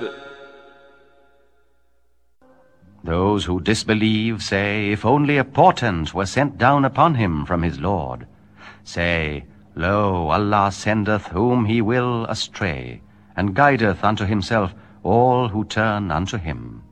Those who disbelieve say, if only a portent were sent down upon him from his Lord. Say, Lo, Allah sendeth whom he will astray, and guideth unto himself all who turn unto him.